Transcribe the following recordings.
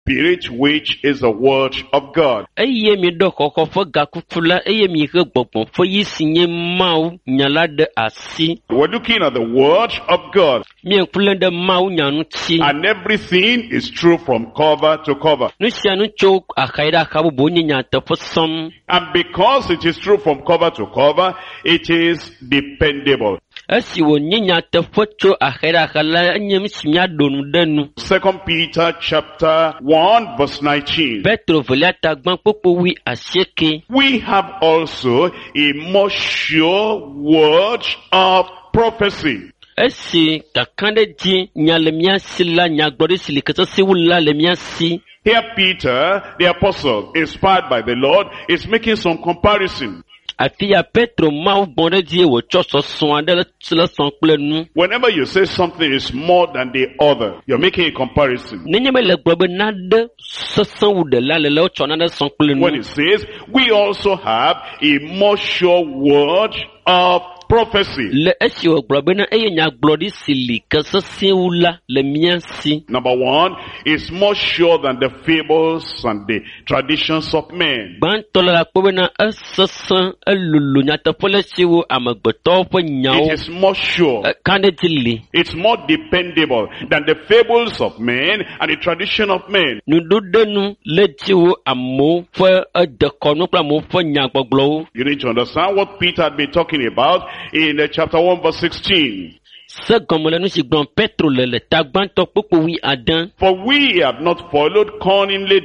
Spirit, which is the word of God. Eye mi do koko fo gakukula eye mi ke gbogbo fo yi sinye mau nyala de asi. We're looking at the word of God. Mi enkule de mau nyanu chi. And everything is true from cover to cover. Nu sia nu cho akaida kabu bo nya te fo som. And because it is true from cover to cover, it is dependable. Asi wo nya te fo cho akaida kala nyem simya donu denu. 2 Peter chapter 1 verse 19. Petro volata gban popo wi aseke. We have also a more sure word of prophecy. Esi kakande di nyalemia sila nyagbori sili kaso si wula lemia si. Here Peter, the apostle, inspired by the Lord, is making some comparison. Afia Petro mau bonde di wo choso soande la son plenu. Whenever you say something is more than the other, you're making a comparison. Nenyeme le gbobe nade sosan wude la le o chona de son plenu. When it says, we also have a more sure word of prophecy. Le esi wo gbobe na eye nya glodi sili kaso si wula le miansi. Number one, is more sure than the fables and the traditions of men. Ban tola la gbobe na sosan elulu nya te pole si wo amagbeto fo nyao. It is more sure. Kande dili. It's more dependable than the fables of men and the tradition of men. Nudu denu le ti wo amo fo de kono pra mo fo nya gbogbo. You need to understand what Peter had been talking about in chapter 1 verse 16. Se gomole nu si gbon Petro le tagban to popo wi adan. For we have not followed cunningly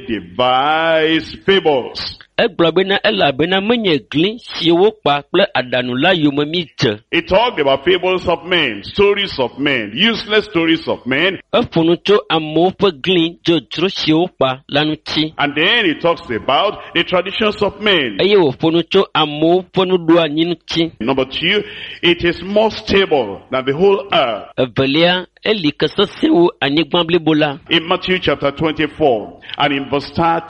devised fables. Eglobena elabena menye glin si wo pa ple adanu la yo mami je. It talked about fables of men, stories of men, useless stories of men. Efunu cho amo fe glin jojro si wo pa lanu ti. And then it talks about the traditions of men. Eye wo funu cho amo funu do anyinu ti. Number two, it is more stable than the whole earth. Evelia eli kasase wo anigbamble bola. In Matthew chapter 24 and in verse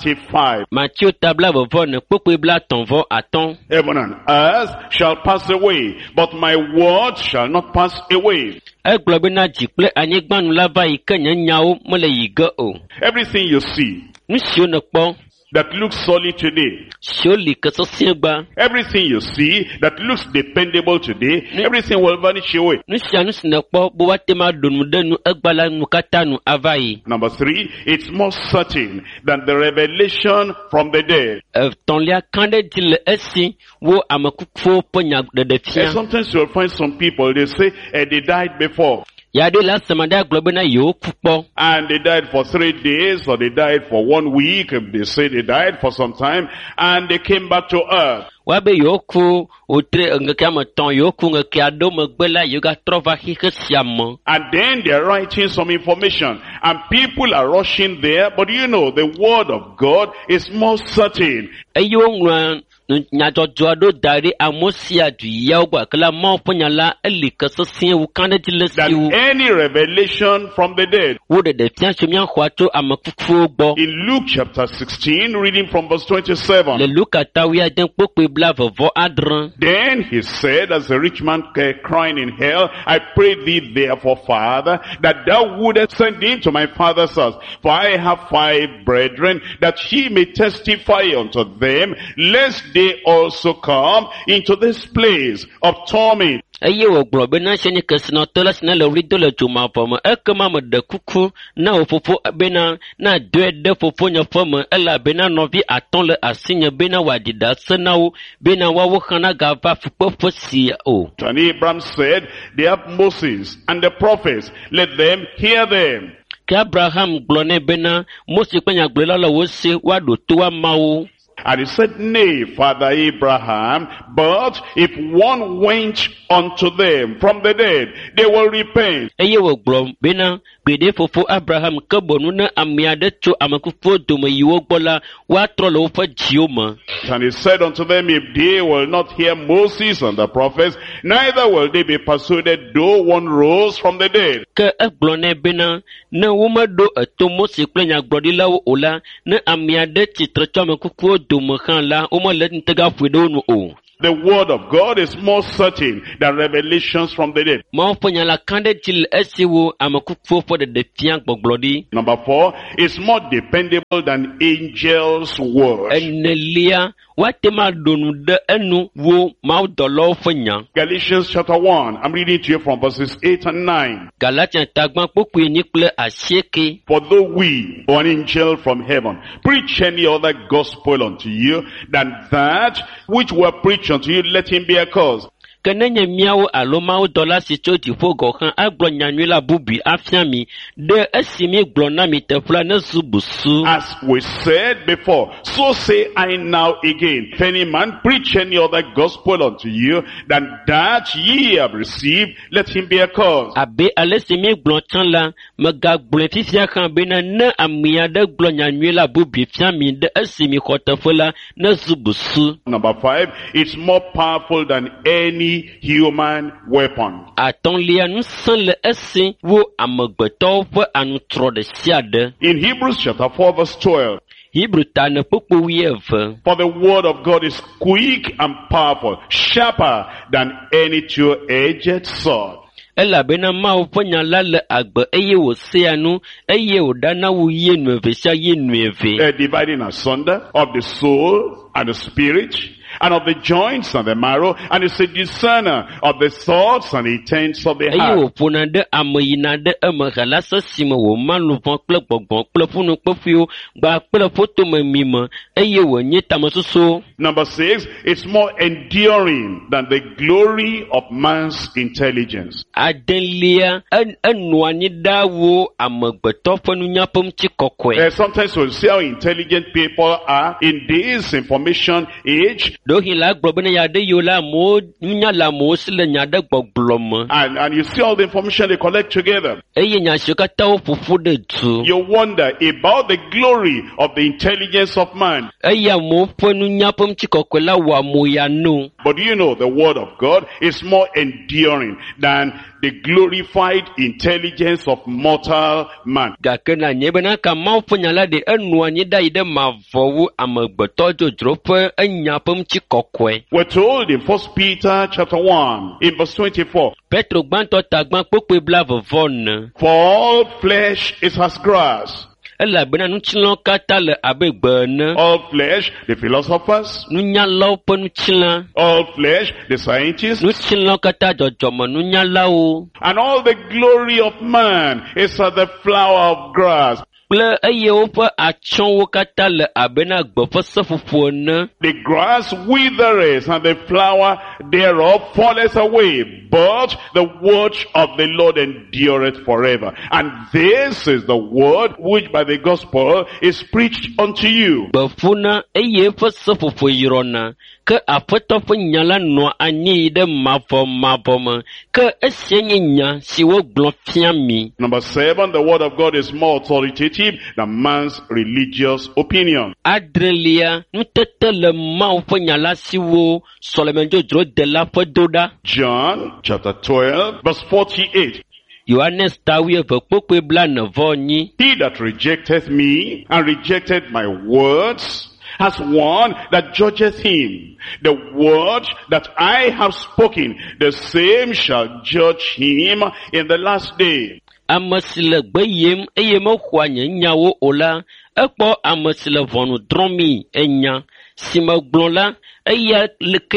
35. Matthew tabla ne popo bla tonvo aton. Heaven and earth shall pass away, but my word shall not pass away. Eglobena jiple anigbanu lava ikenya nyao mole yiga o. Everything you see Nusio ne kpo that looks solid today, Surely kasasiba. everything you see that looks dependable today, everything will vanish away. Nusia nusne kpo bo watema donu denu egbala nukatanu avai. Number three, it's more certain than the revelation from the dead. Tonlia kande dile esi wo amakufo ponya de And defia. sometimes you'll find some people, they say they died before. Yade la semada globena yo kupo. And they died for 3 days, or they died for 1 week. They say they died for some time, and they came back to earth. Wabe yoku utre ngakama ton yoku ngakiado magbela yoga trova hikasiamo. And then they're writing some information, and people are rushing there. But you know, the word of God is more certain. Eyo ngwan nyajojoado dari amosia du yawba kala mo ponyala elikasasien wukande Than dilesiu. any revelation from the dead. Wode de tian chemia khwato amakufu gbo. In Luke chapter 16, reading from verse 27. Le Luka tawia den pokwe blave vo adran. Then he said, as a rich man crying in hell, I pray thee therefore, Father, that thou wouldest send him to my father's house. For I have 5 brethren, that he may testify unto them, lest they also come into this place of torment. Eye wo globe na sheni kesna tolas na le rido le juma poma ekema me de kuku na ofofo bena na de fofo nya foma ela bena novi aton le asinya bena wadida senawo bena wawo khana gava fupofo si o. And Abraham said, they have Moses and the prophets, let them hear them. Ke Abraham glone bena Moses kwenya glela la wo se wado to wa mawo. And he said, nay, Father Abraham, but if one went unto them from the dead, they will repent. Eye wo glom bena bede fofo Abraham kabonu na amiade cho amakufo dome yiwo gbola wa trolo fa jioma. And he said unto them, if they will not hear Moses and the prophets, neither will they be persuaded, though one rose from the dead. Ke eglone bena na woma do etomo se klenya gbodila wo ola na amiade titre cho amakufo dome khan la o mo le ntega fwedo no o. The word of God is more certain than revelations from the dead. Number 4, it's more dependable than angels' words. Galatians chapter 1, I'm reading to you from verses 8 and 9. For though we, or an angel from heaven, preach any other gospel unto you than that which were preached unto you, let him be accursed. As we said before, so say I now again, if any man preach any other gospel unto you than that ye have received, let him be accursed. Number 5, it's more powerful than any human weapon. In Hebrews chapter 4 verse 12. For the word of God is quick and powerful, sharper than any two-edged sword. Dividing asunder of the soul and the spirit, and of the joints and the marrow, and is a discerner of the thoughts and intents of the heart. Number 6, it's more enduring than the glory of man's intelligence. Sometimes we'll see how intelligent people are in this information age. And you see all the information they collect together. You wonder about the glory of the intelligence of man. But you know the word of God is more enduring than the glorified intelligence of mortal man. We're told in 1 Peter chapter 1 in verse 24. For all flesh is as grass. All flesh, the philosophers. All flesh, the scientists. And all the glory of man is as the flower of grass. The grass withereth and the flower thereof falleth away, but the word of the Lord endureth forever. And this is the word which by the gospel is preached unto you. Number 7, the word of God is more authoritative than man's religious opinion. John chapter 12 verse 48. He that rejecteth me and rejected my words has one that judgeth him. The word that I have spoken, the same shall judge him in the last day. For I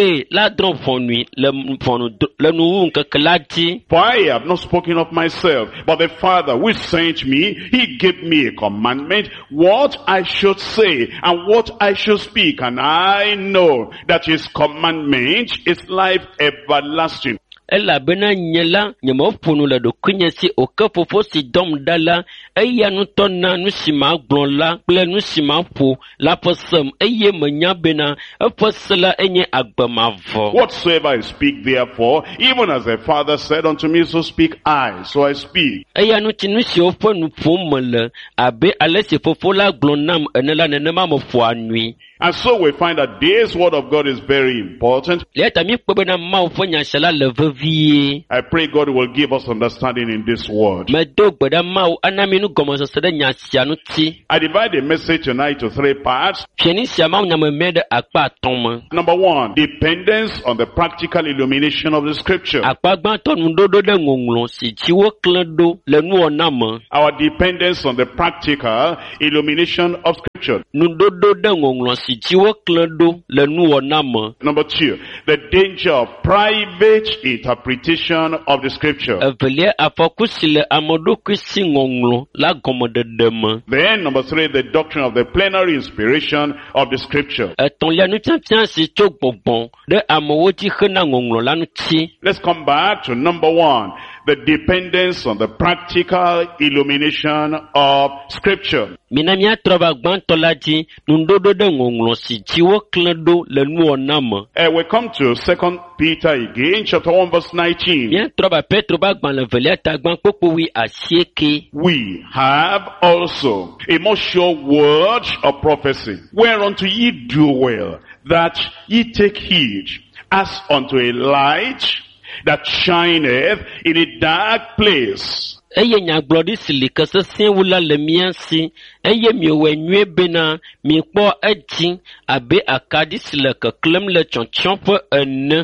have not spoken of myself, but the Father which sent me, he gave me a commandment, what I should say and what I should speak, and I know that his commandment is life everlasting. elabena nyela nyemofunu le dokunya si okefofo si dom dala eya nutona nusima glonla kple nusima po la posem eye menya bena efosela enye agbamavo. Whatsoever I speak therefore, even as the Father said unto me, so speak I, so I speak. Eya nutinu si ofo nupomele abe alesi fofola glonam enela nenema mofo anui. And so we find that this word of God is very important. Le ta mi kpe be na Mawu ƒe nya se la le vevie. I pray God will give us understanding in this word. Me do gbe ɖe Mawu ana mi nu gɔmesese ɖe nya sia ŋuti. I divide the message tonight to 3 parts. Fieni sia Mawu nya me mɛ ɖe akpa atɔ̃ me. Number 1, dependence on the practical illumination of the scripture. Akpa gbãtɔ nuɖoɖo ɖe ŋɔŋlɔ si dzi woklẽ ɖo le nuwɔna me. Our dependence on the practical illumination of scripture. Nuɖoɖo ɖe ŋɔŋlɔ si dzi woklẽ ɖo le nuwɔna me. Number 2, the danger of private interpretation of the scripture. Evelia afɔku si le ameɖokui si ŋɔŋlɔ la gɔmeɖeɖe me. Then number 3, the doctrine of the plenary inspiration of the scripture. Etɔ̃lia nufiafia si tso gbɔgbɔ ɖe amewo dzi hena ŋɔŋlɔ la ŋuti. Let's come back to number 1, the dependence on the practical illumination of scripture. Mina miatrɔ va gbãtɔ la dzi nuɖoɖo ɖe ŋɔŋlɔ si dzi woklẽ ɖo le nuwɔna me. We come to 2 Peter again, chapter 1, verse 19. Miatrɔ va Petro ƒe agbalẽ velia tagbã kpokpowi 9. We have also a more sure word of prophecy, whereunto ye do well, that ye take heed, as unto a light that shineth in a dark place. Eye nyagblɔɖi si li ke sesẽ wu la le mía si, eye miewɔe nyuie bena miekpɔ edzi abe akaɖi si le keklẽm le tsɔtsɔƒe ene.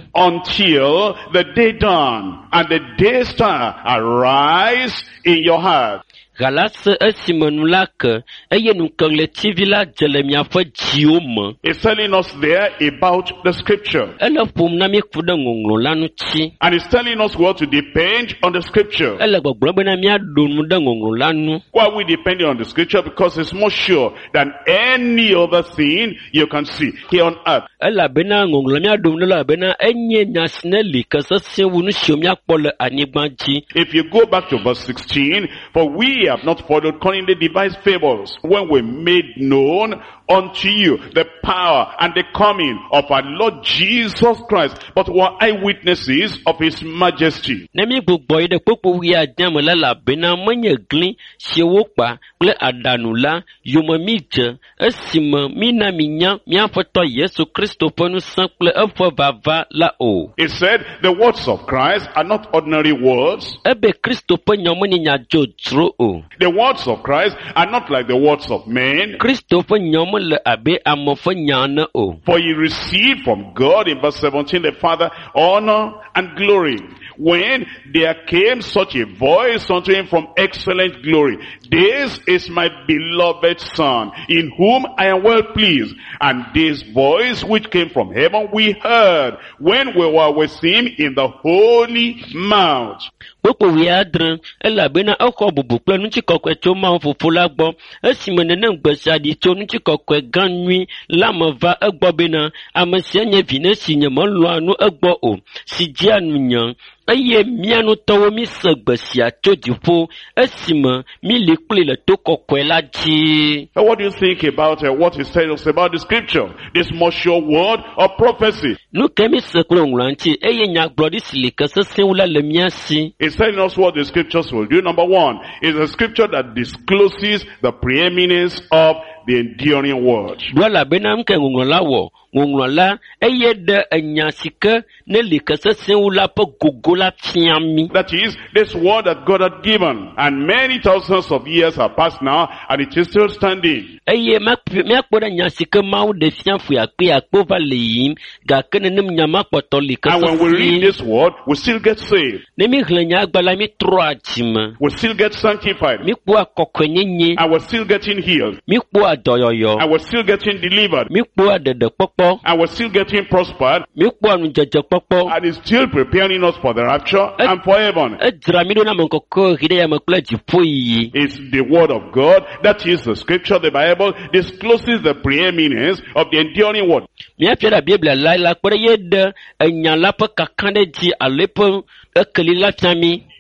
Until the day dawn and the day star arise in your heart. Gala se esime nu la ke, eye nukeɣletivi la dze le miaƒe dziwo me. It's telling us there about the scripture. Ele ƒom na mi ku ɖe ŋɔŋlɔ la ŋuti. And it's telling us what to depend on the scripture. Ele gbɔgblɔ bena miaɖo nu ɖe ŋɔŋlɔ la nu. Why are we depending on the scripture? Because it's more sure than any other thing you can see here on earth. Elabena ŋɔŋlɔ miaɖo nu la bena enye nya si ne li ke sesẽ wu nu siwo miakpɔ le anyigba dzi. If you go back to verse 16, for we have not followed cunningly devised fables when we made known unto you the power and the coming of our Lord Jesus Christ, but were eyewitnesses of his majesty. Nemi gbogbo yi ɖe kpokpo wi ademe la labena menye gli siwo kpa kple aɖanu la yome mi dze esime mina minya miaƒetɔ Yesu Kristo ƒe ŋusẽ kple eƒe vava la o. It said the words of Christ are not ordinary words. Ebe Kristo ƒe nya menye nya dzodzro o. The words of Christ are not like the words of men. Kristo ƒe nya mele abe ame ƒe nya ne o. For he received from God in verse 17 the Father honor and glory, when there came such a voice unto him from excellent glory, this is my beloved Son, in whom I am well pleased. And this voice which came from heaven we heard when we were with him in the holy mount. Kpokpo wi adre, elabena exɔ bubu kple ŋutikɔkɔe tso Mawu Fofo la gbɔ, esime nenem gbe sia ɖi tso ŋutikɔkɔe gã nyui la me va egbɔ bena ame sia nye vi ne si nyemelɔ̃a nu egbɔ o, si dzia nunya, eye mía ŋutɔwo míse gbe sia tso dziƒo, esime míli kpli le to kɔkɔe la dzi. What do you think about what he tells us about the scripture? This more sure word of prophecy. Nu ke mi se kple ŋlɔa ŋuti, eye nyagblɔɖi si li ke sesẽ wu la le mía si. It's telling us what the scriptures will do. Number 1 is a scripture that discloses the preeminence of the enduring word. Ɖo elabena nu ke ŋɔŋlɔ la wɔ, ŋɔŋlɔ la eye ɖe enya si ke ne li ke sesẽ wu la ƒe gogo la fia mi. That is, this word that God had given, and many thousands of years have passed now, and it is still standing. Eye miakpɔ ɖe nya si ke Mawu ɖe fia ƒo akpe va le yiyim, gake nenem nya ma kpɔtɔ li ke And when we read sesẽ. this word, we still get saved. Ne mi hlẽ nya agba la mi trɔa dzime, We still get sanctified. mi kpɔa kɔkɔenyenye, And we're still getting healed. mi kpɔa dɔyɔyɔ, And we're still getting delivered. mi kpɔa ɖeɖekpɔkpɔ, And we're still getting prospered. mi kpɔa nudzedzekpɔkpɔ. And it's still preparing us for the rapture and for heaven. Edzra mi ɖo na ame kɔkɔ ɣi ɖe yame kple dziƒo yiyi. It's the word of God, that is the scripture, the Bible, discloses the preeminence of the enduring word. Míafia ɖe Biblia la kpe ɖe ye ɖe enya la ƒe kakã ɖe dzi alo eƒe ekeli la fia mi.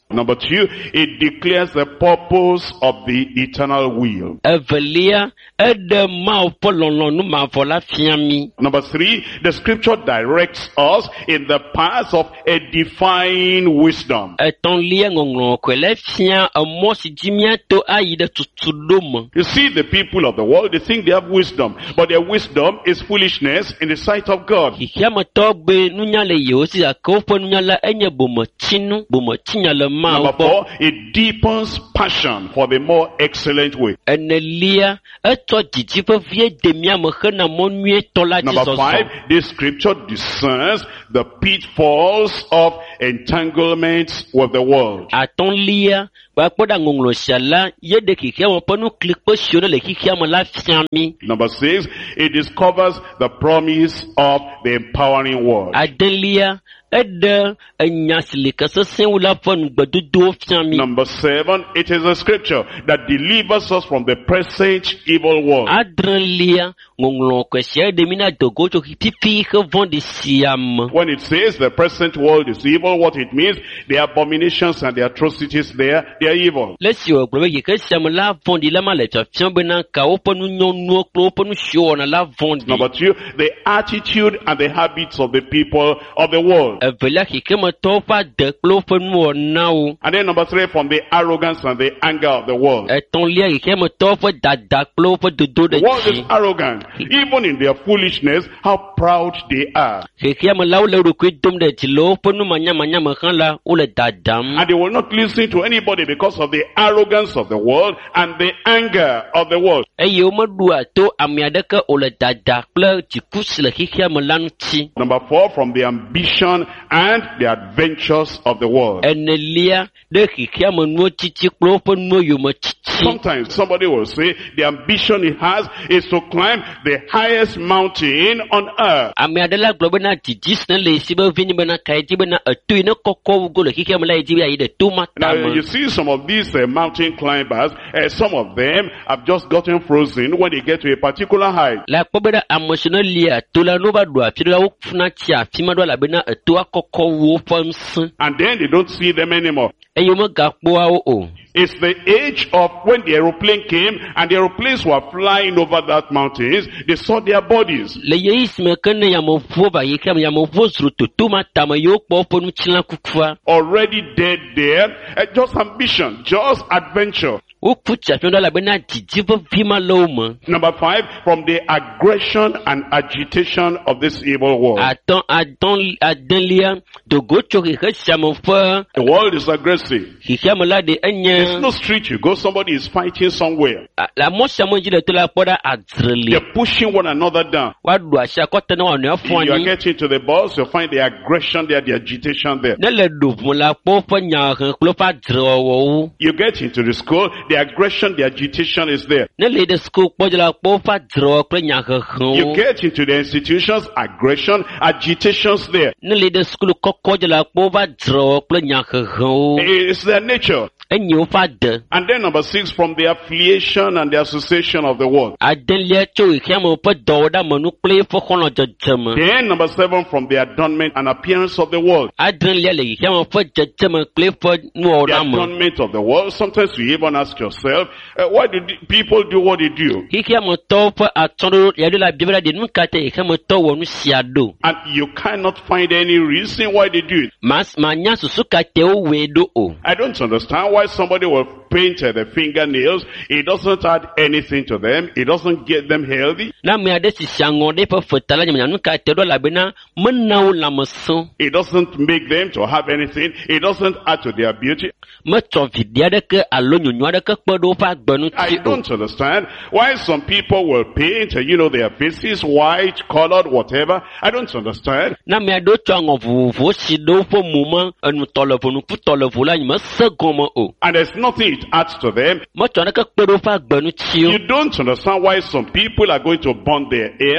Number 2, it declares the purpose of the eternal will. Evelia, ma polon nu ma vola fiami. Number 3, the scripture directs us in the path of a divine wisdom. Eton lia ngonglo kwele fia mo si jimia to ayi de tutudom. You see, the people of the world, they think they have wisdom, but their wisdom is foolishness in the sight of God. Hiama to be nunya le yo si akopo nunya la enye bomo chinya le ma. Number 4, it deepens passion for the more excellent way. Enelia eto jijipo vie demia mo khana mo nue tola Number 5, this scripture discerns the pitfalls of entanglements with the world. Aton lia ba poda ngonglo shala ye de kikia mo ponu click position le kikia mo la fiami. Number 6, it discovers the promise of the empowering word. Adelia Number 7, it is a scripture that delivers us from the present evil world. When it says the present world is evil, what it means, the abominations and the atrocities there, they are evil. Number 2, the attitude and the habits of the people of the world. And then number 3, from the arrogance and the anger of the world. The world is arrogant. Even in their foolishness, how proud they are. And they will not listen to anybody because of the arrogance of the world and the anger of the world. Number 4, from the ambition and the adventures of the world. Sometimes somebody will say the ambition he has is to climb the highest mountain on earth. Now you see some of these mountain climbers, some of them have just gotten frozen when they get to a particular height. And then they don't see them anymore. It's the age of when the aeroplane came and the aeroplanes were flying over that mountains. They saw their bodies. Already dead there. Just ambition, just adventure. Number 5, from the aggression and agitation of this evil world. The world is aggressive. There's no street you go, somebody is fighting somewhere. They're pushing one another down. If you are getting to the bus, you'll find the aggression there, the agitation there. You get into the school, the aggression, the agitation is there. You get into the institutions, aggression, agitation's there. It's their nature. And then number 6, from the affiliation and the association of the world. Then number 7, from the adornment and appearance of the world. The adornment of the world. Sometimes you even ask yourself, why do people do what they do? And you cannot find any reason why they do it. I don't understand why somebody will paint the fingernails. It doesn't add anything to them. It doesn't get them healthy. It doesn't make them to have anything. It doesn't add to their beauty. I don't understand why some people will paint, their faces white, colored, whatever. I don't understand. And there's nothing it adds to them. You don't understand why some people are going to burn their hair.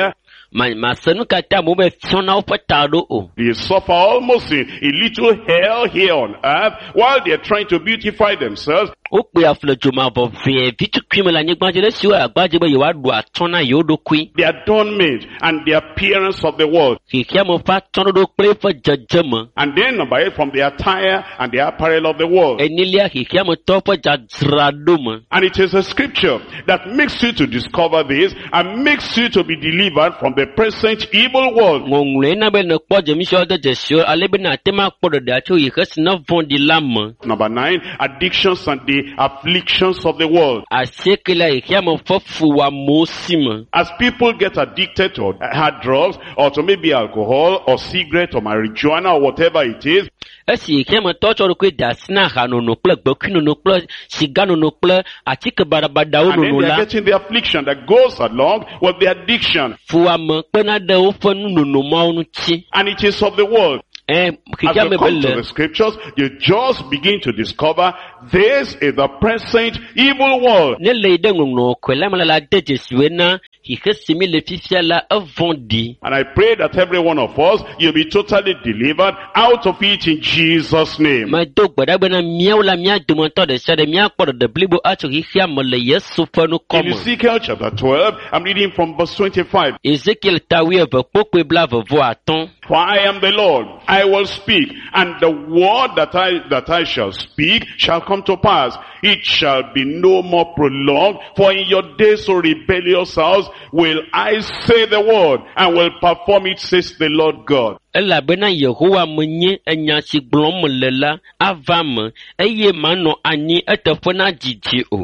Masanu kata mo be fiona opatado o. They suffer almost a little hell here on earth while they are trying to beautify themselves. O pe afle joma bo vie vitu kwime la nyegbaje le siwa agbaje be yewa do atona yodo kwi. The adornment and the appearance of the world. Kikia mo fa tono do pre for jajama. And then number 8, from the attire and the apparel of the world. Enilia kikia mo topo jadraduma. And it is a scripture that makes you to discover this and makes you to be delivered from the present evil world. Ngongule na be no kpoje mi sho de jesio alebe na tema kpodo de acho yekes na vondi lam. Number 9, addictions and the afflictions of the world. Asekela ikia mo fofu wa mosima. As people get addicted to hard drugs or to maybe alcohol or cigarette or marijuana or whatever it is, Esi ikia mo tocho ro kwe dasna hano no kple gbokino no kple sigano no kple atike barabada and no then no they are la. getting the affliction that goes along with the addiction. Fuwa mo pena de ofanu no no ma onu chi. And it is of the world. As Kikia you me come to belle. the scriptures, you just begin to discover this is the present evil world. Ne leide ngono kwela mala la de jesio na hikesimi le fifia la avondi. And I pray that every one of us, you'll be totally delivered out of it in Jesus' name. Ma do gbada bena miaw la mia demonto de sade mia kpodo de blibo acho hihia mo le yesu fanu In komo. Ezekiel chapter 12, I'm reading from verse 25. Ezekiel tawi eve pokwe blave vo aton. For I am the Lord, I will speak, and the word that I shall speak shall come to pass. It shall be no more prolonged, for in your days, O rebellious house, will I say the word, and will perform it, says the Lord God. Ela bena Yehowa menye enya si glom lela avam eye mano ani etefona jiji o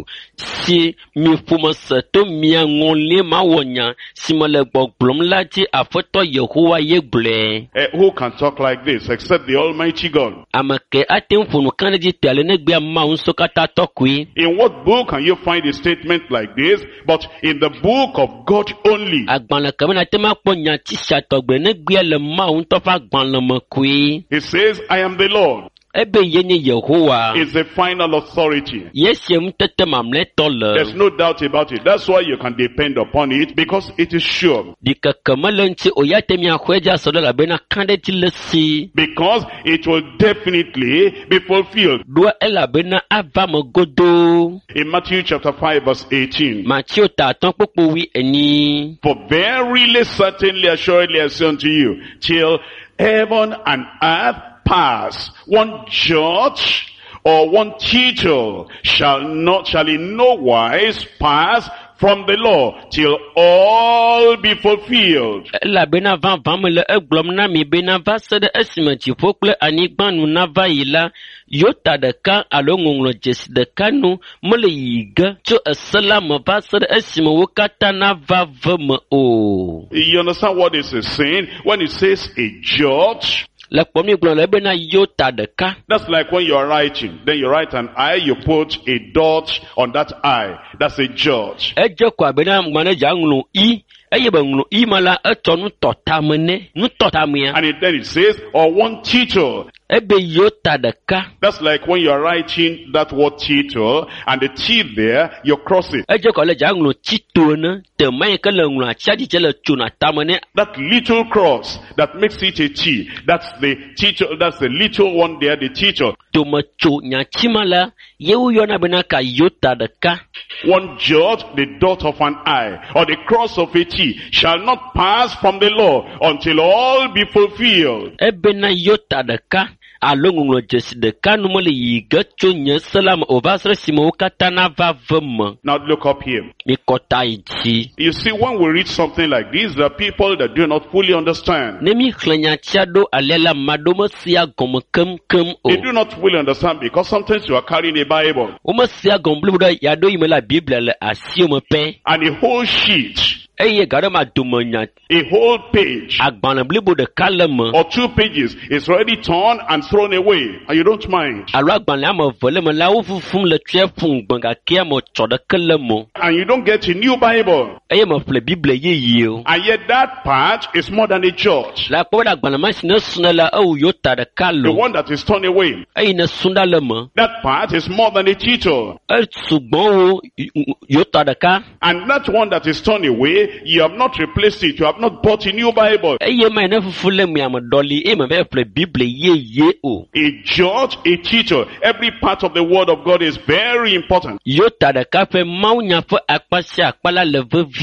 si mi fuma seto mi ngonle ma wonya si mole glom lati afoto Yehowa ye ble. Who can talk like this except the Almighty God? Amake atem funu kanji tele ne gbe ma unso kata tokwi. In what book can you find a statement like this? But in the book of God only. Agbana kamena tema ponya ti shatogbe ne gbe le ma unto fa gbanle makwi. It says, I am the Lord. Ebe yenye Yehowa. Is the final authority. Yesem tete mamle tole. There's no doubt about it. That's why you can depend upon it, because it is sure. Dika kamalenti oyate mi akweja sodola bena kande tilesi. Because it will definitely be fulfilled. Dua ela bena avamo godo. In Matthew chapter 5 verse 18. Matthew ta ton popo wi eni. For verily, certainly, assuredly, I say unto you, till heaven and earth pass, one jot or one tittle shall in no wise pass from the law till all be fulfilled. Ela bena van le eglom na mi bena va sede esimeti fokle anigbanu na va yila yota de ka alongonglo jes de kanu mole yiga cho salam va sede esimo wokata na va veme o. You understand what this is saying? When it says a jot, that's like when you are writing. Then you write an I, you put a dot on that I. That's a jot. And then it says, or one tittle. That's like when you are writing that word tittle, and the T there, you cross it. That little cross that makes it a T, that's the tittle, that's the little one there, the tittle. One jot, the dot of an I, or the cross of a T, shall not pass from the law until all be fulfilled. Alongo just the canumole ye get to your salam ovasra simo katana vavum. Now look up here. You see, when we read something like this, there are people that do not fully understand. Nemi klenya chado alela madoma sia gom kum o. They do not fully understand because sometimes you are carrying a Bible. Uma sia gombluda yado imela Biblia le asiome pe. And a whole sheet. A whole page or 2 pages is already torn and thrown away, and you don't mind. And you don't get a new Bible. And yet that part is more than a jot. The one that is torn away, that part is more than a tittle. And that one that is torn away way, you have not replaced it. You have not bought a new Bible. eye ma na fufu le mi am doli e ma be ple bible ye o. A judge, a teacher. Every part of the word of God is very important. Yo ta da ka fe mau nya fo akpasi akpala le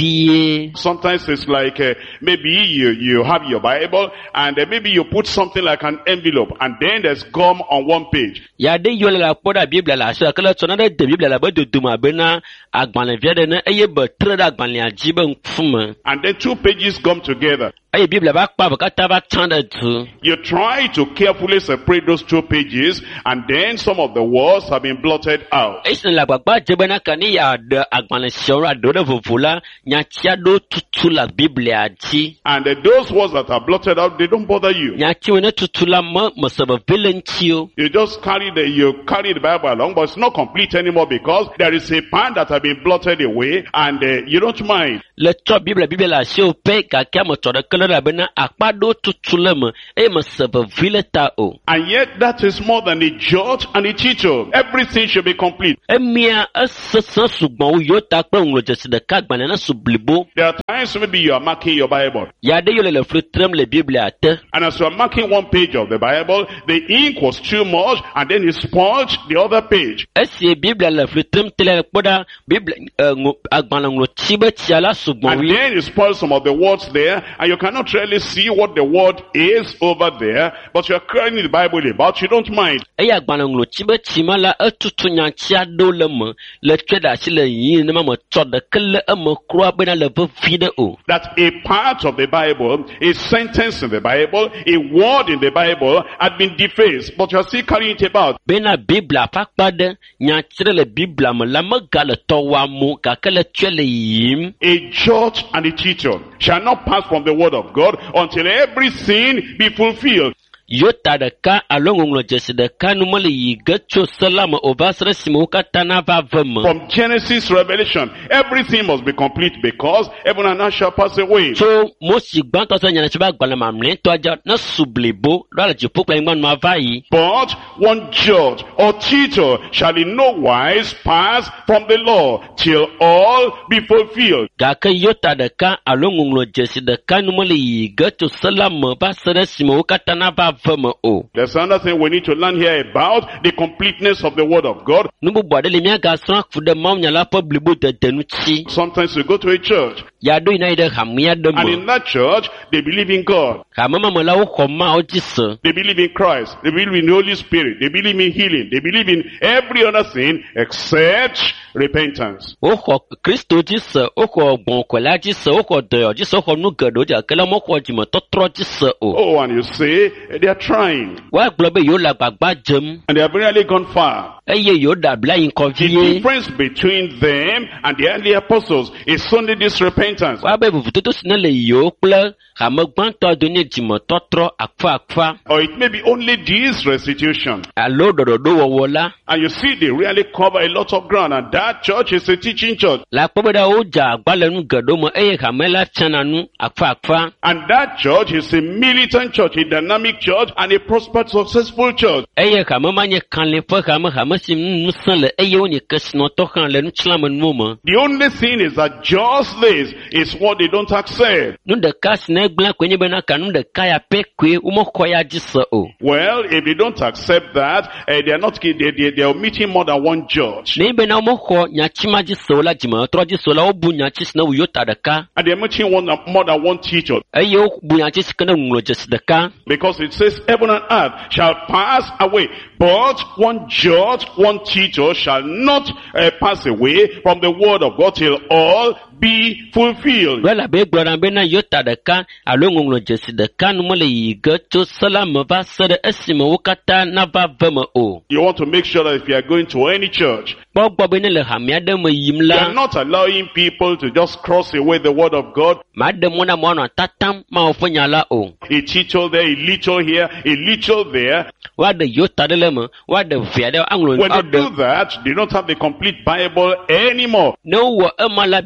vie. Sometimes it's like maybe you have your Bible and maybe you put something like an envelope and then there's gum on one page. Ya de yo la poda bible la so kala so na de bible la ba do duma be na agbanle vie de na eye ba tre da agbanle aji ba mfuma. And then two pages gum together. Aye bible ba kpa ba kata ba tanda tu. You try to carefully separate those two pages and then some of the words have been blotted out. Isin la gbagba je be na kani ya de agbanle shora do de fufula nya tia do tutu la bible aji. And those words that are blotted out, they don't bother you. Nya ti wona tutu la mo se ba vilentio. You just carry the Bible along, but it's not complete anymore because there is a part that have been blotted away and you don't mind. Le to bible la se pe ka ka mo to de kala la be na akpa do tutu le mo e mo se ba vileta o. And yet that is more than a judge and a teacher. Everything should be complete. Emia asasa sugbon yo ta pe nlo je se de ka gbana na sublibo. There are times maybe you are marking your Bible. Ya de yo le frutrem le bible ate. And as you are marking one page of the Bible, the ink was too much and then it spoiled the other page. Esi bible le frutrem tele poda bible agbana nlo tibe tiala sugbon And wi. then it spoils some of the words there and you cannot really see what the word is over there, but you are carrying the Bible about, you don't mind. Eya agbana nlo tibe timala etutu nyantia do le mo le tweda si le yin na mo to de kele mo kro be na le vide o. That a part of the Bible, a sentence in the Bible, a word in the Bible had been defaced, but you are still carrying it about. Bena bible apakpa de nyantia le bible mo la mo gale to wa mo ka kele twele yim. A judge and a teacher shall not pass from the word of God until every sin be fulfilled. Yota de ka alongonglo jesi de ka numale yi gacho salama obasre simo katana va vema. From Genesis to Revelation, everything must be complete because heaven and earth shall pass away. So mosi gbanto so nyana chiba gbala mamle to aja na sublebo dala jipo kwa ingban ma vai. But one judge or teacher shall in no wise pass from the law till all be fulfilled. Ga ka yota de ka alongonglo jesi de ka numale yi gacho salama basre simo katana va vema o. There's another thing we need to learn here about the completeness of the word of God. Nubu bwade le mia ga sran fude mam nyala publibo de denuchi. Sometimes you go to a church Ya do ina ide hamia de and mo. in that church they believe in God. Ka mama mala o khoma o jise. They believe in Christ. They believe in the Holy Spirit. They believe in healing. They believe in every other thing except repentance. O kho Kristo jise, o kho bon kwela jise, o kho de jise, o kho nu gado ja kala mo kho jimo totro jise o. Oh, and you say they are trying Wa globe yo la gbagba jem. and they have really gone far. Eye yo da bla yin The convie. difference between them and the early apostles is only this repentance. Wa be bufuto to sinele yo ple ha mo gbanto do ni jimo totro akfa. Or it may be only this restitution. Alo dododo wo la. And you see they really cover a lot of ground and that church is a teaching church. La pobeda o ja gbale nu gado mo eye ha mela chana nu akfa. And that church is a militant church, a dynamic church and a prospered successful church. Eye ha mama nye kanle fo ha ma sim nu sanle eye o ni kesno to kan le nu chlam nu mo. The only thing is that just this is what they don't accept. Nu de kas na gbla kwenye be na kanu de kaya pe kwe umo koya jise o. Well, if they don't accept that, they are omitting more than one judge. Ne be na umo ko nya chima jise o la jima tro jise o la o bu nya chise na uyo ta de ka. And they are omitting more than one teacher. Eye o bu nya chise kana ngulo jise de ka. Because it says heaven and earth shall pass away. But one judge, one teacher shall not pass away from the word of God till all be fulfilled. Wala be gbora be na yota de ka alongonglo jise de ka nu mole yi gato salama ba sere esimo wukata na ba vema o. You want to make sure that if you are going to any church, Gbogbo be ne le hamia de mo you yimla. are not allowing people to just cross away the word of God. Ma de mo na mo na tatam ma o fonya la o. A teacher there, a little here, a little there. Wa de yota de le mo, wa de fia de anglo When o they de. do that, they don't have the complete Bible anymore. No wo e ma la bible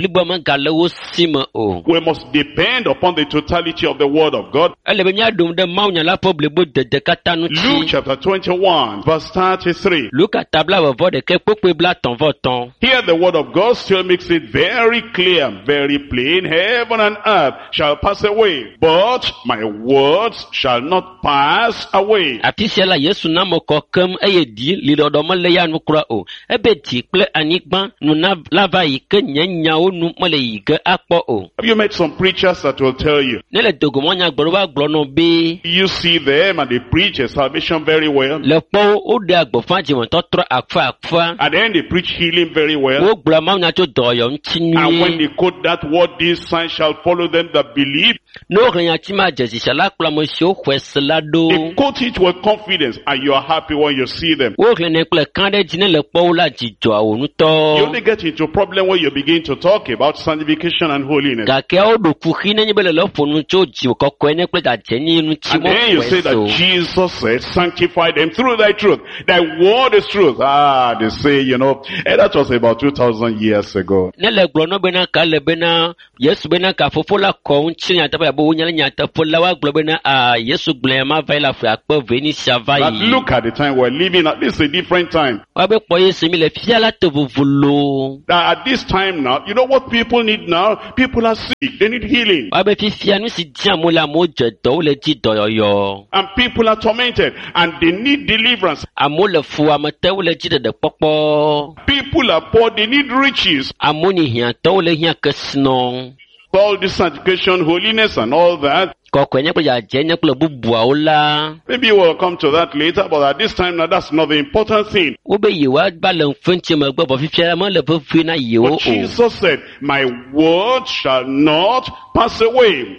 blibo me gale wo si me o. We must depend upon the totality of the word of God. Ele be nya dum de mawu nya la po blibo de kata nu Luke chi. chapter 21 verse 33. Luka tabla vo de ke pokpe bla ton vo ton. Here the word of God still makes it very clear, very plain. Heaven and earth shall pass away, but my words shall not pass away. Atisia la Yesu na mo kokem eye di li do mo le ya nu kura o. Ebe ti ple anigban nu na lava yi ke nyanya o nu mo le yi ke akpo o. Have you met some preachers that will tell you? Ne le dogo mo nya gboro wa gboro no be. You see them and they preach a salvation very well. Le po o de agbofa ji won to tro akfa. And then they preach healing very well. O gboro ma nya to do yo ntinu. And when they quote that word, these signs shall follow them that believe. No nya ti ma je si shala kla mo si o kwesla do. They quote it with confidence and you are happy when you see them. O ne kle kan de jine le po la ji jo awonu to. You only get into a problem when you begin to talk about sanctification and holiness. Ga ke o do ku hine ni bele lo fonu cho ji ko ko ne kle da je ni nu ti And mo. then you say that Jesus said, sanctify them through thy truth. Thy word is truth. They say, that was about 2,000 years ago. Ne le gboro no be na ka le be na Yesu be na ka fofo la ko nchi nya ta ba bo nya nya ta fo la wa gboro be na Yesu gble ma va la fa akpo veni sava But yi. look at the time we're living at. This is a different time. Wa be po Yesu mi le fia la to vuvulo. At this time now, you know what people need now? People are sick. They need healing. Wa be fia nu si dia mo la mo je do le ji do yo. And people are tormented and they need deliverance. Amo le fu amate wo le ji de popo. People are poor. They need riches. Amo ni hia to le hia kesno. All this sanctification, holiness and all that. Maybe we'll come to that later, but at this time now, that's not the important thing. But Jesus said, my word shall not pass away.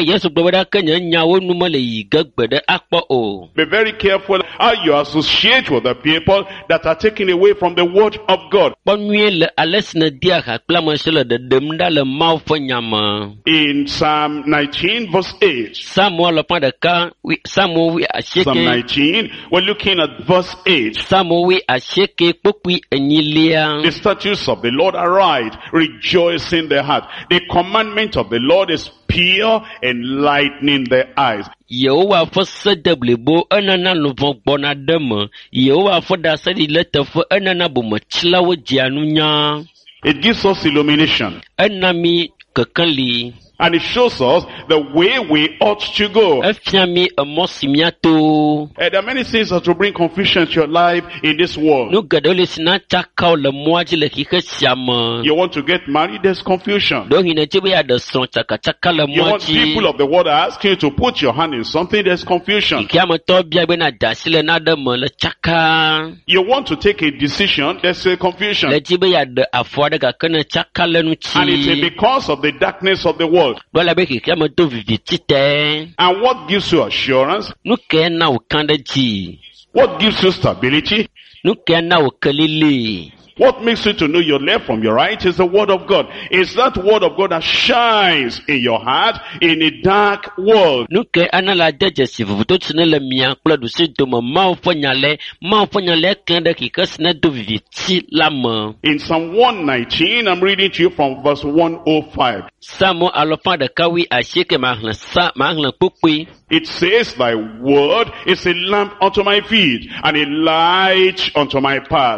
Be very careful how you associate with the people that are taken away from the word of God. In Psalm 19 verse 8. Psalm 19, we're looking at verse 8. The statutes of the Lord are right, rejoice in their heart. The commandment of the Lord is pure, enlightening their eyes. Yehowa fo sedeblebo enana lovon gbona deme. Yehowa fo da sedi lete fo enana bomo chilawo jianunya. It gives us illumination. Enami kekanli. And it shows us the way we ought to go. There are many things that will bring confusion to your life in this world. You want to get married, there's confusion. You want people of the world asking you to put your hand in something, there's confusion. You want to take a decision, there's a confusion. And it's because of the darkness of the world. And what gives you assurance? What gives you stability? What makes you to know your left from your right is the word of God. It's that word of God that shines in your heart in a dark world. In Psalm 119, I'm reading to you from verse 105. It says, thy word is a lamp unto my feet and a light unto my path.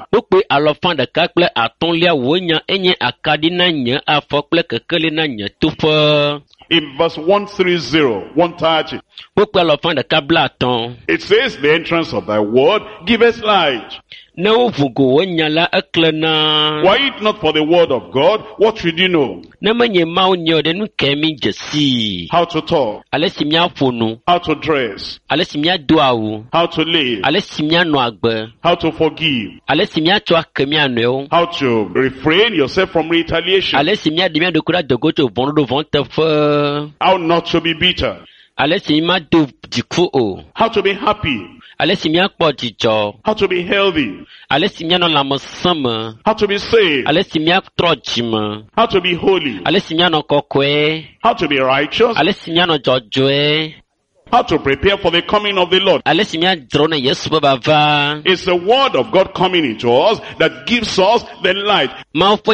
In verse 130, it says, the entrance of thy word giveth light. Were it not for the word of God, what should you know? How to talk, how to dress, how to live, how to forgive, how to refrain yourself from retaliation, how not to be bitter, how to be happy, how to be healthy, how to be saved, how to be holy, how to be righteous, How to prepare for the coming of the Lord. Alesi mia drone Yesu baba. It's the word of God coming into us that gives us the light. That's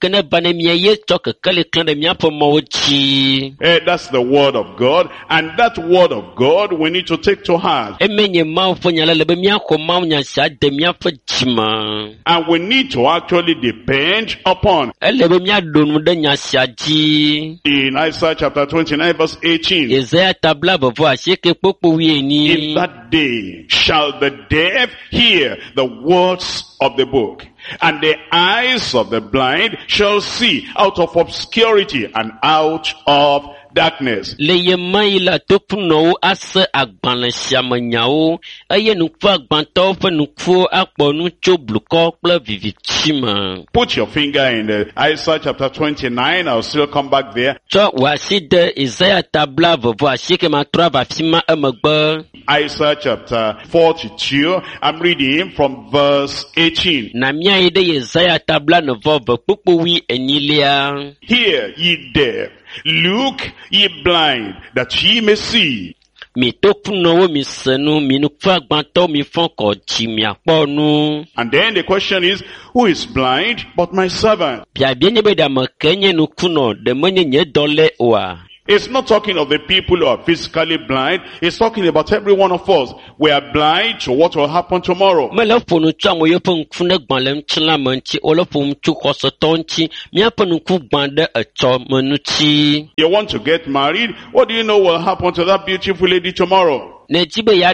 That's the word of God, and that word of God we need to take to heart. And we need to actually depend upon. In Isaiah chapter 29 verse 18. In that day shall the deaf hear the words of the book, and the eyes of the blind shall see out of obscurity and out of darkness. Put your finger in Isaiah chapter 29. I'll still come back there. Isaiah chapter 42. I'm reading from verse 18. Hear ye deaf, look ye blind, that ye may see. And then the question is, who is blind but my servant? It's not talking of the people who are physically blind. It's talking about every one of us. We are blind to what will happen tomorrow. You want to get married? What do you know will happen to that beautiful lady tomorrow? What do you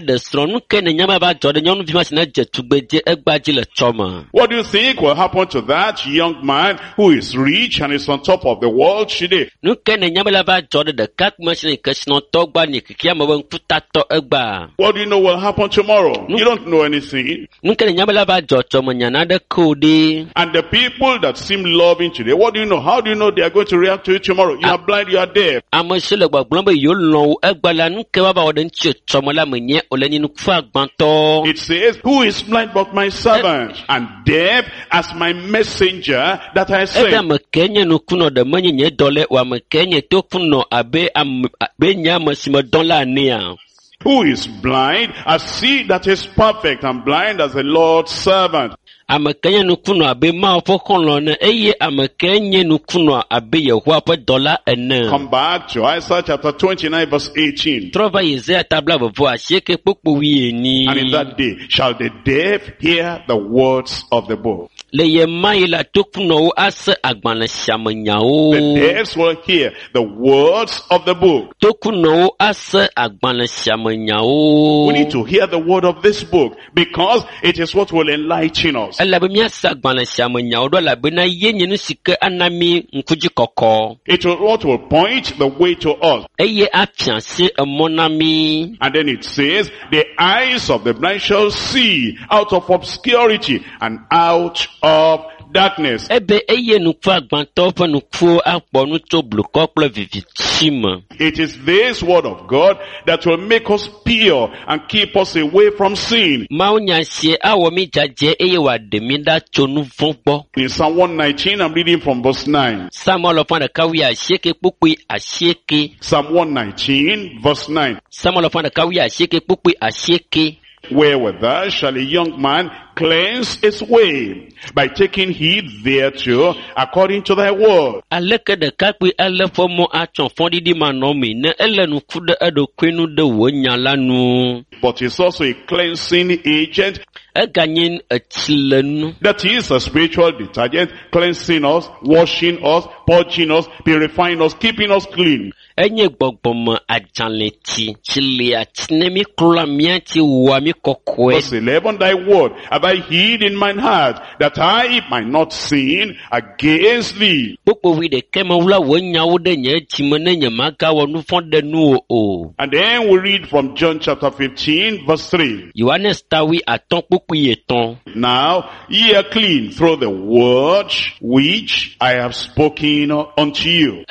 think will happen to that young man who is rich and is on top of the world today? What do you know will happen tomorrow? You don't know anything. And the people that seem loving today, what do you know? How do you know they are going to react to it tomorrow? You are blind, you are deaf. It says, who is blind but my servant, and deaf as my messenger that I sent? Who is blind as he that is perfect, and blind as the Lord's servant? Come back to Isaiah chapter 29 verse 18. And in that day shall the deaf hear the words of the book. The deaf will hear the words of the book. We need to hear the word of this book, because it is what will enlighten us. It will what will point the way to us. And then it says, the eyes of the blind shall see out of obscurity and out of darkness. It is this word of God that will make us pure and keep us away from sin. In Psalm 119, I'm reading from verse 9. Psalm 119, verse 9. Wherewithal shall a young man cleanse his way? By taking heed thereto according to thy word. But it's also a cleansing agent. That is a spiritual detergent, cleansing us, washing us, purging us, purifying us, keeping us clean. Verse 11, thy word have I hid in mine heart, that I might not sin against thee. And then we read from John chapter 15 verse 3. Now ye are clean through the word which I have spoken unto you.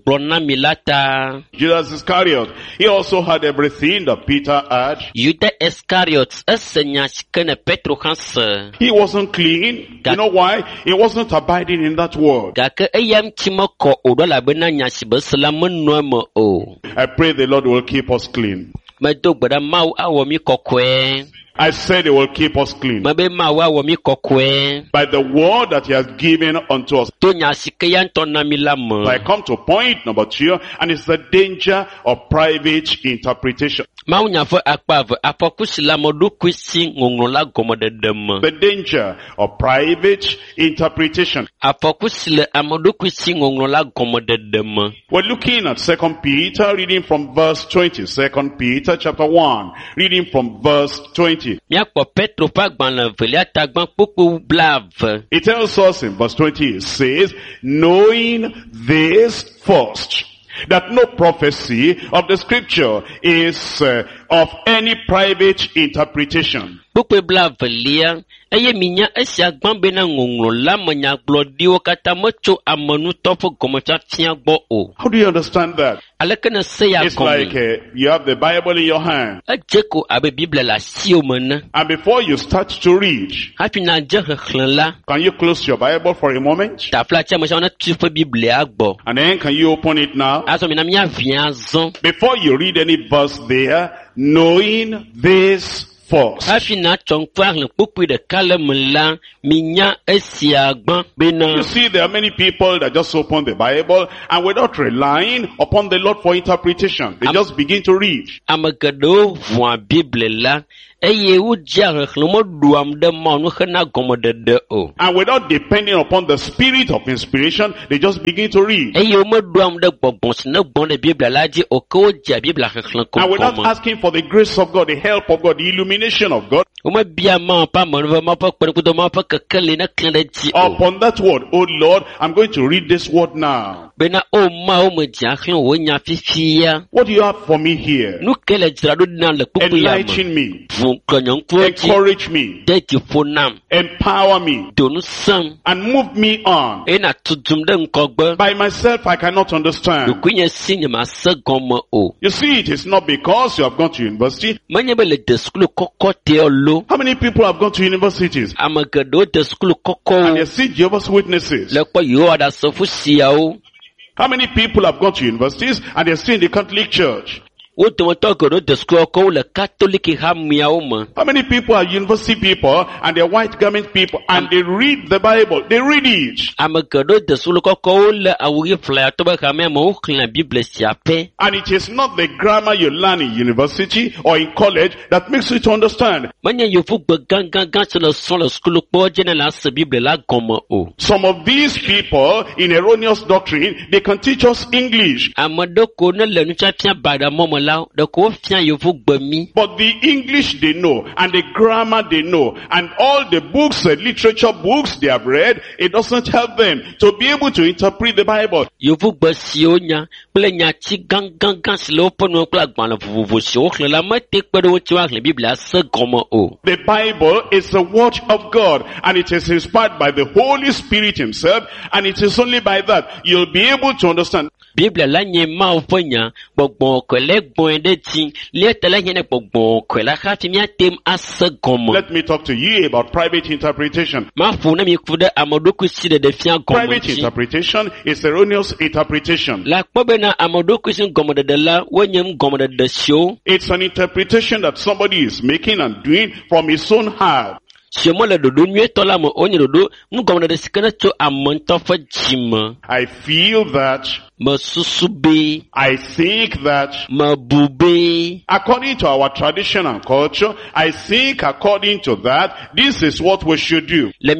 Judas Iscariot, he also had everything that Peter had. Iscariot esenya shikene Petro hanse. He wasn't clean. You know why? He wasn't abiding in that word. Gake eyam chimoko odola bena nyashibe selamu noemo o. I pray the Lord will keep us clean. Medo gbada mau awomi kokwe. I said he will keep us clean. Mabe mau awomi kokwe. By the word that he has given unto us. To nyashike yanton namilamu. So I come to point number 2, and it's the danger of private interpretation. The danger of private interpretation. We're looking at 2 Peter, reading from verse 20. 2 Peter chapter 1, reading from verse 20. It tells us in verse 20, it says, knowing this first, that no prophecy of the scripture is of any private interpretation. How do you understand that? It's like you have the Bible in your hand, and before you start to read, can you close your Bible for a moment? And then can you open it now? Before you read any verse there, knowing this first. You see, there are many people that just open the Bible and without relying upon the Lord for interpretation, they just begin to read. And without depending upon the spirit of inspiration, they just begin to read. And without asking for the grace of God, the help of God, the illumination of God, upon that word, oh Lord, I'm going to read this word now. What do you have for me here? Enlighten me. Encourage me. Empower me. And move me on. By myself, I cannot understand. You see, it is not because you have gone to university. How many people have gone to universities? And they see Jehovah's Witnesses. How many people have gone to universities and they see in the Catholic Church? How many people are university people and they're white garment people and they read the Bible? They read it. And it is not the grammar you learn in university or in college that makes you to understand. Some of these people in erroneous doctrine, they can teach us English. But the English they know, and the grammar they know, and all the books, literature books they have read, it doesn't help them to be able to interpret the Bible. The Bible is the word of God, and it is inspired by the Holy Spirit himself, and it is only by that you'll be able to understand. Let me talk to you about private interpretation. Private interpretation is erroneous interpretation. It's an interpretation that somebody is making and doing from his own heart. I feel that, I think that, according to our tradition and culture, I think according to that, this is what we should do. And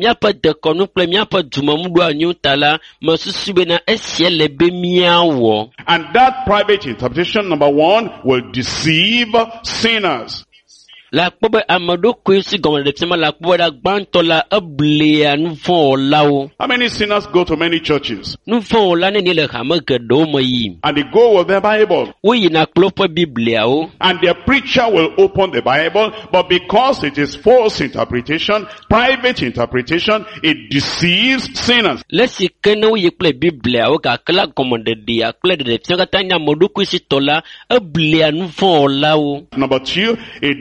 that private interpretation, number 1, will deceive sinners. How many sinners go to many churches? And they go with their Bible. And their preacher will open the Bible, but because it is false interpretation, private interpretation, it deceives sinners. Number 2, it deprives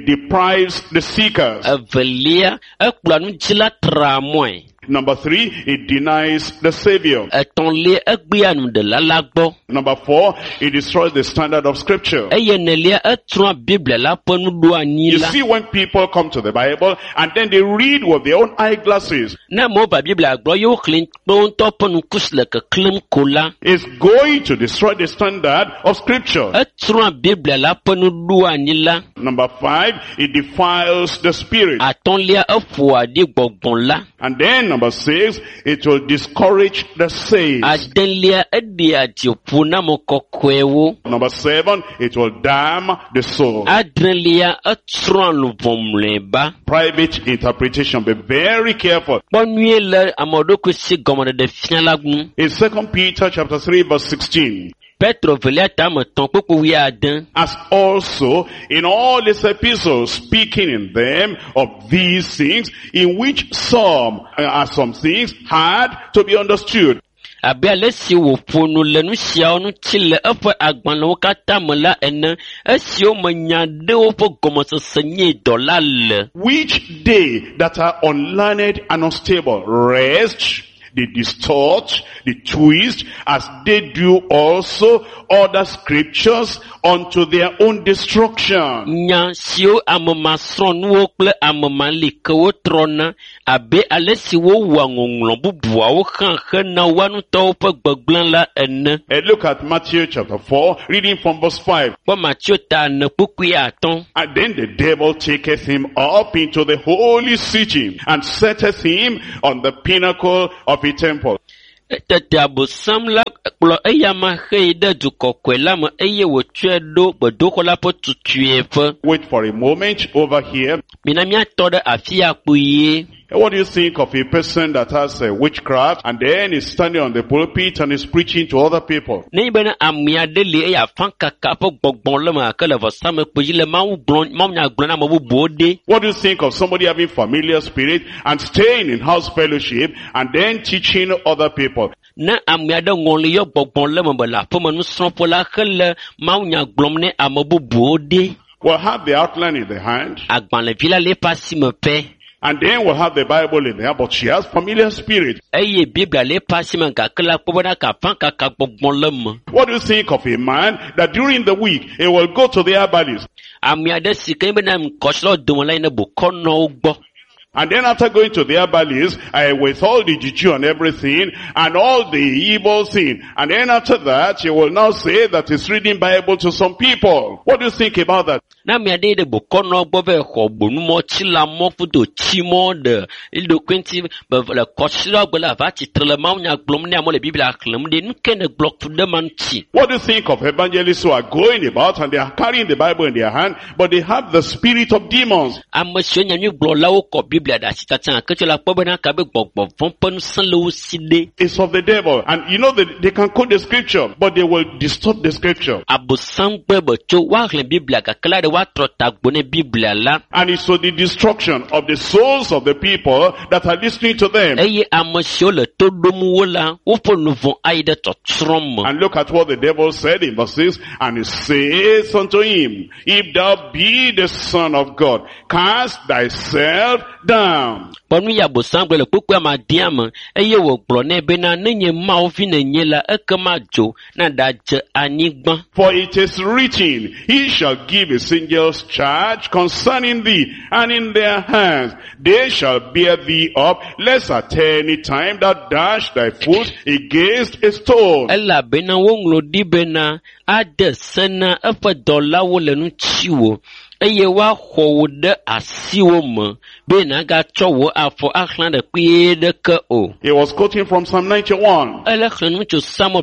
deprives the seekers. Evelia, ekplɔ nudzila tra mɔe. Number 3, it denies the Savior. Etɔ̃lia, egbea nuɖela la gbɔ. Number 4, it destroys the standard of Scripture. Eye nelia, etrɔa Biblia la ƒe nuɖo anyi You la. see, when people come to the Bible and then they read with their own eyeglasses, Ne amewo va Biblia gbɔ, ye woxlẽ kpe ŋutɔ ƒe nukus le keklẽm ko la. it's going to destroy the standard of Scripture. Etrɔa Biblia la ƒe nuɖo anyi la. Number 5, it defiles the spirit. Atɔ̃lia, eƒoa ɖi gbɔgbɔ la. And then number 6, it will discourage the saved. Adelia, eɖia dziƒo na ame kɔkɔewo. Number 7, it will damn the soul. Adrelia, etrɔa luvɔ mlɔeba. Private interpretation, be very careful. Kpɔ nyuie le ame ɖokui si gɔmeɖeɖe fia la ŋu. In 2 Peter chapter 3 verse 16, Petro velia tame tɔ̃ kpekpe wuiade. as also in all his epistles, speaking in them of these things, in which some things had to be understood. Abe ale si wòƒo nu le nu siawo ŋuti le eƒe agbalẽwo katã me la ene, esiwo me nya ɖe woƒe gɔmesese nye dɔ la le. Which they that are unlearned and unstable wrest, they distort, they twist, as they do also other scriptures unto their own destruction. Nya siwo amemasrɔ̃nuwo kple amemali ke wotrɔna, abe ale si wowɔa ŋɔŋlɔ bubuawo hã hena woa ŋutɔwo ƒe gbegblẽ la ene. And look at Matthew chapter 4, reading from verse 5. Kpɔ Matthew ta ne kpukpui atɔ̃. And then the devil taketh him up into the holy city, and setteth him on the pinnacle of a temple. Tete Abosam la kplɔ eyama hee ɖe du kɔkɔe la me eye wòtsɔe ɖo gbedoxɔ la ƒe tutuiƒe. Wait for a moment over here. Mina míatɔ ɖe afi ya kpuie. What do you think of a person that has witchcraft and then is standing on the pulpit and is preaching to other people? Ne be ne ame aɖe li eye afã kaka ƒe gbɔgbɔ le me gake le vɔsamekpe dzi le Mawu nya gblɔm na ame bubuwo ɖe. What do you think of somebody having familiar spirit and staying in house fellowship and then teaching other people? Ne ame aɖe ŋɔli yɔ gbɔgbɔ le me be le aƒeme nusrɔ̃ƒe la hele Mawu nya gblɔm ne ame bubuwo ɖe. We'll have the outline in the hand. Agbalẽvi la le eƒe asi me pɛ. And then we'll have the Bible in there, but she has familiar spirit. Eye Biblia le eƒe asi me gake la kpɔ bena afã kaka gbɔgbɔ le me. What do you think of a man that during the week he will go to the Herbalist? Ame aɖe si ke bena kɔsrɔ̃ dome la yi ne bokɔnɔwo gbɔ. And then after going to the herbalist, with all the juju and everything, and all the evil thing, and then after that, you will now say that he's reading Bible to some people. What do you think about that? Na ame aɖe ɖe bokɔnɔ gbɔ be xɔ gbonumɔ tsila mɔ ƒodo tsimɔ ɖe eɖokui ŋuti le kɔsrɔ̃ gbe la va tsitre le Mawu nya gblɔm ne amewo le Biblia xlẽm ɖe nu ke ne gblɔ ku ɖe ma ŋuti. What do you think of evangelists who are going about and they are carrying the Bible in their hand, but they have the spirit of demons? Ame siwo nya nyuigblɔlawo kɔ Biblia ɖe asi tatã ke tso la kpɔ bena kabe gbɔgbɔ vɔ̃ ƒe ŋusẽ le wo si ɖe. It's of the devil. And you know that they can quote the scripture, but they will distort the scripture. Abosam gbe be tso woaxlẽ Biblia gake la ɖe woatrɔ tagbo ne Biblia la. And it's to the destruction of the souls of the people that are listening to them. Eye ame siwo le to ɖom wo la, woƒe nu vɔ̃ ayi ɖe tsɔtsrɔ̃ me. And look at what the devil said in verse 6. And he says unto him, if thou be the Son of God, cast thyself down. Pɔnu ya Abosam gblɔ le kpukpua ma dia me, eye wògblɔ nɛ bena ne nye Mawu vi nenye la, ekema dzo na ɖadze anyigba. For it is written, he shall give his angels charge concerning thee, and in their hands they shall bear thee up, lest at any time thou dash thy foot against a stone. Elabena woŋlɔ ɖi bena aɖe se na eƒe dɔlawo le ŋuti wò, eye woaxɔ wò ɖe asiwo me, be nàgatsɔ wò afɔ axlã ɖe kpuie ɖeke o. He was quoting from Psalm 91. Ele xlẽnu tso Samuel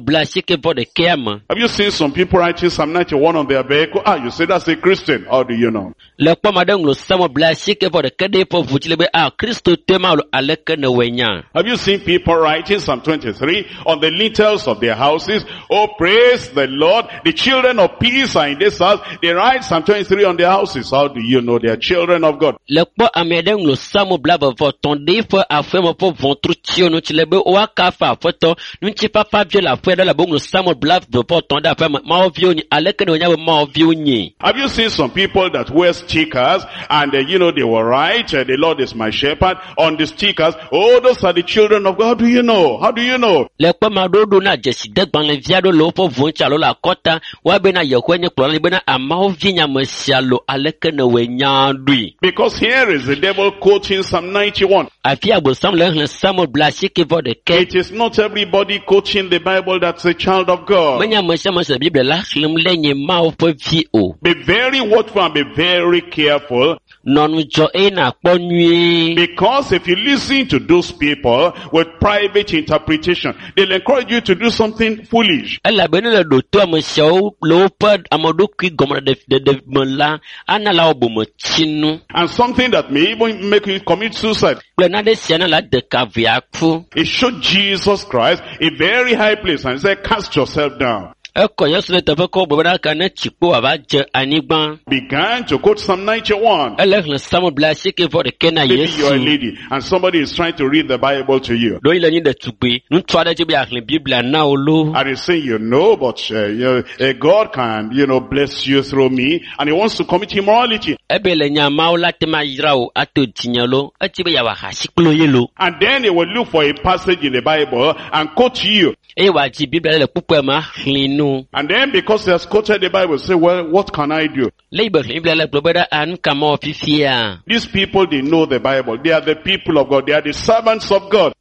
91 me. Have you seen some people writing Psalm 91 on their vehicle? You say that's a Christian. How do you know? Le kpɔm aɖe ŋlɔ Samuel 91 ɖe eƒe ʋu dzi le be Kristo tema lo aleke ne wòe nya. Have you seen people writing Psalm 23 on the lintels of their houses? Oh, praise the Lord. The children of peace are in this house. They write Psalm 23 on their spouses, how do you know they are children of God? Le kpo amedeng lo samo blava votonde fo afemo po vontru tio no chilebe o akafa foto nunchi papa bio la fo la bongo samo blava votonde afema ma ovio ni aleke no nyawe ma ovio ni. Have you seen some people that wear stickers and you know they were right, the Lord is my shepherd, on the stickers? Oh, those are the children of God. How do you know? How do you know? Le kpo madodo na jesi degban le viado lo fo voncha lo la kota wa be na yekwenye klo le be na ama ovio nya masialo aleke no we nyandui. Because here is the devil quoting Psalm 91. It is not everybody quoting the Bible that's a child of God. Be very watchful and be very careful. Because if you listen to those people with private interpretation, they'll encourage you to do something foolish. And something that may even make you commit suicide. It showed Jesus Christ a very high place and said, cast yourself down. Began to quote Psalm 91. Maybe you're a lady and somebody is trying to read the Bible to you. And he's saying, you know, but God can, you know, bless you through me, and he wants to commit immorality. And then he will look for a passage in the Bible and quote to you. And then because he has quoted the Bible, say, well, what can I do? These people, they know the Bible. They are the people of God. They are the servants of God.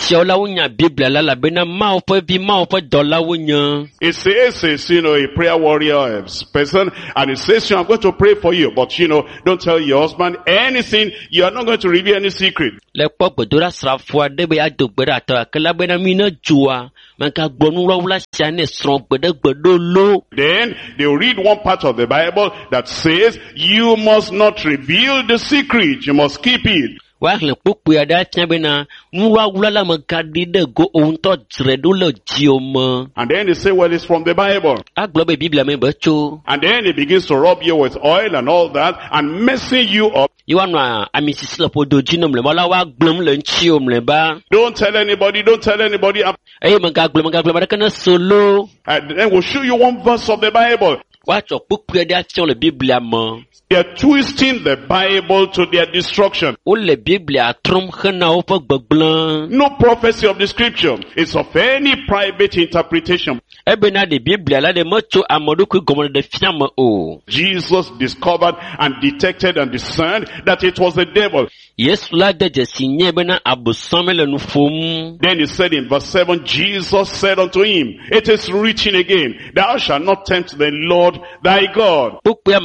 It says, you know, a prayer warrior person, and it says, I'm going to pray for you, but you know, don't tell your husband anything. You are not going to reveal any secret. Then they will read one part of the Bible that says, you must not reveal the secret, you must keep it. And then they say, well, it's from the Bible. And then he begins to rub you with oil and all that and messing you up. Don't tell anybody, don't tell anybody. And then we'll show you one verse of the Bible. They are twisting the Bible to their destruction. No prophecy of the scripture is of any private interpretation. Jesus discovered and detected and discerned that it was the devil. Then he said in verse 7, Jesus said unto him, it is written again, thou shalt not tempt the Lord thy God.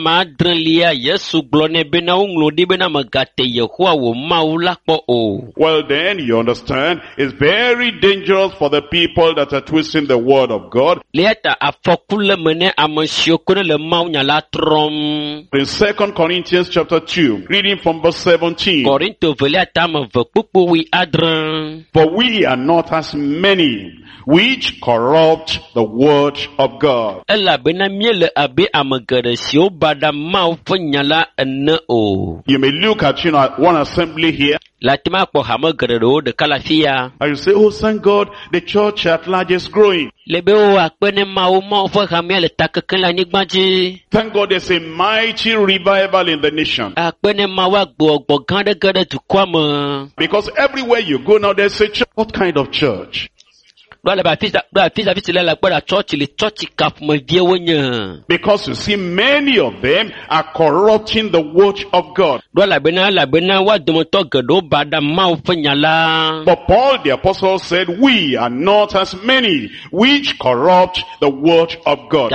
Well then, you understand, it's very dangerous for the people that are twisting the word of God. In 2 Corinthians chapter 2, reading from verse 17. For we are not as many which corrupt the word of God. You may look at, you know, one assembly here. And you say, oh, thank God, the church at large is growing. Thank God there's a mighty revival in the nation. Because everywhere you go now, there's a church. What kind of church? Because you see, many of them are corrupting the word of God. But Paul the apostle said, we are not as many which corrupt the word of God.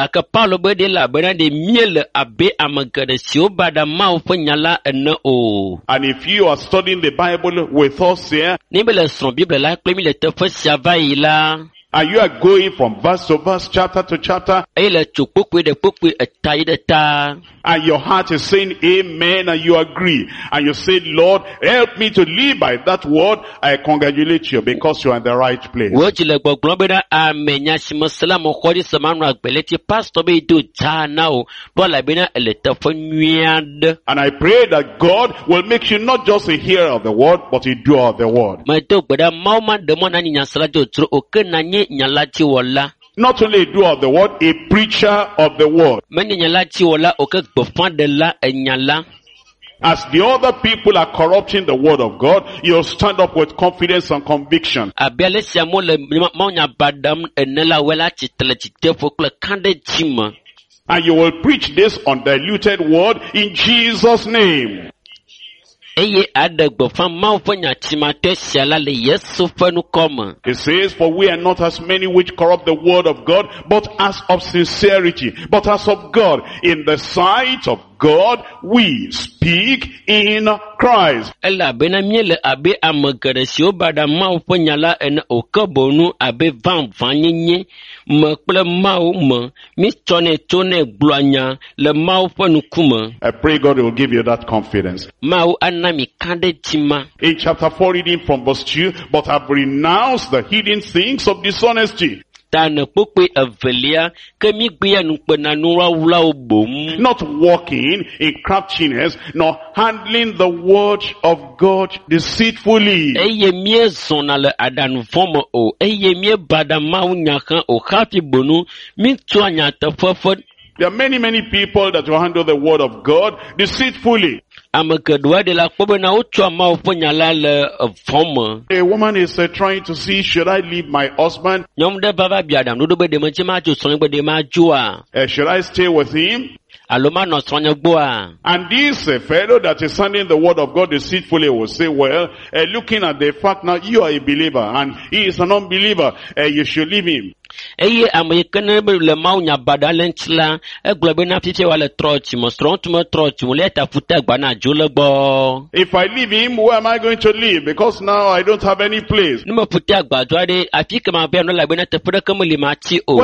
And if you are studying the Bible with us here, And you are going from verse to verse, chapter to chapter, Eye le tso kpokpoe ɖe kpokpoe eta yi ɖe ta. and your heart is saying amen, and you agree. And you say, Lord, help me to live by that word. I congratulate you because you are in the right place. Wo dzi le gbɔgblɔm be ɖa ame nya si me se la me xɔ dzi se ma nɔ agbe le ti pastor be do dza na o. Ɖo elabena ele teƒe nyui aɖe. And I pray that God will make you not just a hearer of the word, but a doer of the word. Medo gbe ɖa Mawu ma ɖe mɔ na nye nyasela dzo tsro o ke na nye nyala dziwɔla. Not only a doer of the word, a preacher of the word. Menye nyala dziwɔla o ke gbeƒãɖela enyala. As the other people are corrupting the word of God, you'll stand up with confidence and conviction. Abe ale sia mo le Mawu nya baɖam ene la woe la tsitre le dzideƒo kple kã ɖe dzi me. And you will preach this undiluted word in Jesus' name. Eye aɖe gbeƒã Mawu ƒe nyatsimatɔ sia la le Yesu ƒe nukɔ me. It says, for we are not as many which corrupt the word of God, but as of sincerity, but as of God. In the sight of God, we speak in Christ. Elabena míele abe ame geɖe siwo baɖa Mawu ƒe nya la ene o ke bonu abe vãvãnyenye me kple Mawu me. Mítsɔnɛ tsonɛ gblɔa nya le Mawu ƒe ŋkume. I pray God will give you that confidence. Mawu ana mi kã ɖe dzi ma. In chapter 4, reading from verse 2, but have renounced the hidden things of dishonesty. Ta ne kpokpe evelia ke mígbea nukpenanu wawulawo bom. Not walking in craftiness, nor handling the word of God deceitfully. Eye míezɔna le aɖaŋuvɔ me o. Eye míebaɖa Mawu nya hã o hafi bonu mítsɔa nyateƒe ƒe. There are many people that will handle the word of God deceitfully. Ame geɖewoa ɖe la kpɔ bena wotsɔa Mawu ƒe nya la le vɔ me. A woman is trying to see, should I leave my husband? Nyɔnu ɖe va bia ɖaŋuɖoɖo be ɖeme tse madzo srɔ̃nye gbe ɖe madzoa. Should I stay with him? Alo manɔ srɔ̃nye gbɔa. And this fellow that is handling the word of God deceitfully will say, well, looking at the fact now, you are a believer and he is an unbeliever, you should leave him. Eye ame yi ke ne le Mawu nya baɖa le ŋuti la, egblɔ be na fifia wa le trɔ tsi me, srɔ̃tu me trɔ tsi me, le ta futa gba na dzo le gbɔ. If I leave him, where am I going to live? Because now I don't have any place. Ne me futa agbadɔ aɖe, afi ke ma bia no la be na teƒe ɖeke me li ma tsi o.